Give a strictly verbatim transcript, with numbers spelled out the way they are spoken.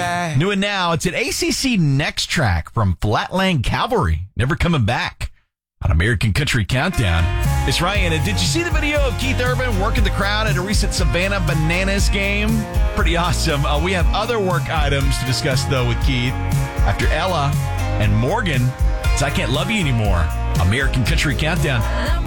back. New and now, it's an A C C Next Track from Flatland Cavalry. Never coming back on American Country Countdown. It's Ryan. And did you see the video of Keith Urban working the crowd at a recent Savannah Bananas game? Pretty awesome. Uh, we have other work items to discuss, though, with Keith. After Ella and Morgan, it's I Can't Love You Anymore. American Country Countdown.